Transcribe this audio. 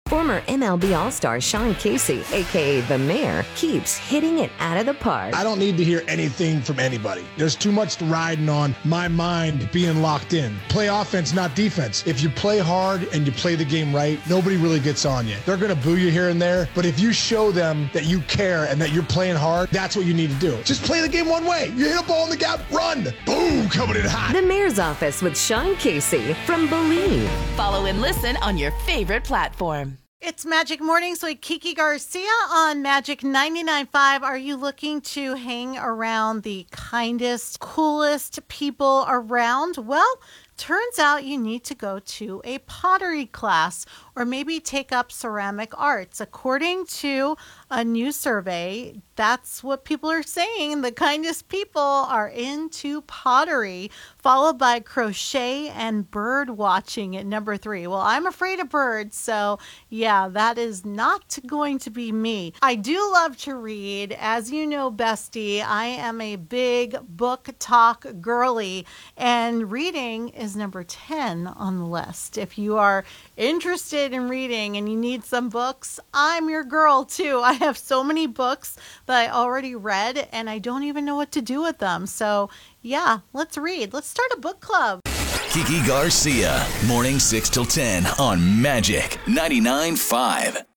Former MLB All-Star Sean Casey, a.k.a. The Mayor, keeps hitting it out of the park. I don't need to hear anything from anybody. There's too much riding on my mind being locked in. Play offense, not defense. If you play hard and you play the game right, nobody really gets on you. They're going to boo you here and there, but if you show them that you care and that you're playing hard, that's what you need to do. Just play the game one way. You hit a ball in the gap, run. Boom, coming in hot. The Mayor's Office with Sean Casey from Believe. Follow and listen on your favorite platform. It's Magic Mornings with Kiki Garcia on Magic 99.5. Are you looking to hang around the kindest, coolest people around? Well, turns out you need to go to a pottery class or maybe take up ceramic arts. According to a new survey, that's what people are saying. The kindest people are into pottery, followed by crochet and bird watching at number 3. Well, I'm afraid of birds, so yeah, that is not going to be me. I do love to read. As you know, bestie, I am a big book talk girly, and reading is number 10 on the list. If you are interested in reading and you need some books, I'm your girl too. I have so many books that I already read and I don't even know what to do with them. So yeah, let's read. Let's start a book club. Kiki Garcia, morning 6 till 10 on Magic 99.5.